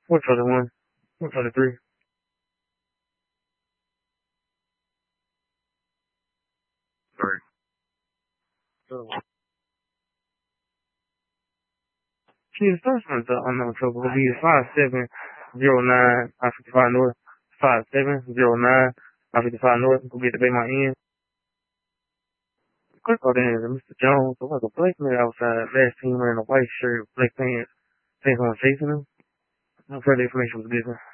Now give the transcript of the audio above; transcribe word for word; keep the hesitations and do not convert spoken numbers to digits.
four twenty-one, four twenty-three. Sorry. So, she starts on the unknown trouble. Will be five seven zero nine I fifty five north. Five seven zero nine I fifty five north. Will be at the Bay my end. Quick call in to Mister Jones. There was a black man outside last team wearing a white shirt, black pants. Think someone chasing him. No further information was given.